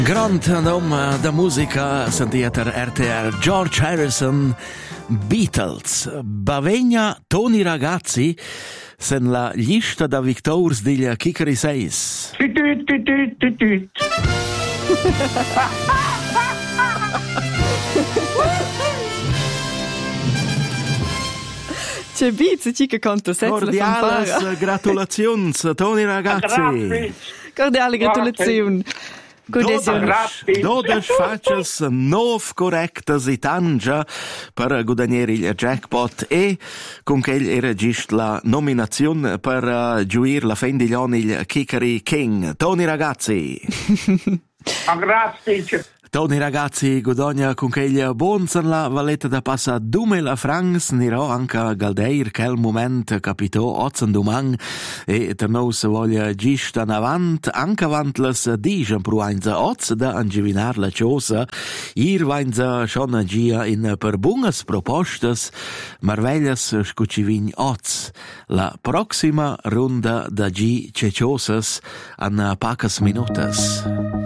Grand nome da musica sentita RTR George Harrison Beatles Bavegna Toni Ragazzi sen la lista da victors degli Kikeri 6. C'è Bizzi, ci che conta sette Cordiales gratulazioni Toni Ragazzi. Cordiale gratulazioni. Dodes faces 9 correctas e tangia per guadagnare il jackpot e con che registra la nominazione per giuire la fin degli anni il Kikeri King. Toni Ragazzi. Grazie. Toni Ragazzi, guadagna con che il buon la valetta da passa 2000 francs, nero anche Galdeir, che al momento capitò 8 domani e per noi se voglia gista avant, anche avant les digen pruainza 8 da angivinar la cosa, ir vainza schon gia in per bungas propostas, marveglias scucivign 8. La prossima ronda da gi ceciosas an pacas minutas.